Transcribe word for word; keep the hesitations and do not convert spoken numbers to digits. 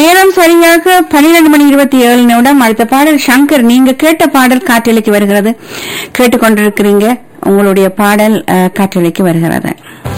நேரம் சரியாக பன்னிரண்டு மணி இருபத்தி ஏழு நிமிடம். அடுத்த பாடல் சங்கர், நீங்க கேட்ட பாடல் காற்றலைக்கு வருகிறது. கேட்டுக்கொண்டிருக்கிறீங்க, உங்களுடைய பாடல் காற்றலைக்கு வருகிறது.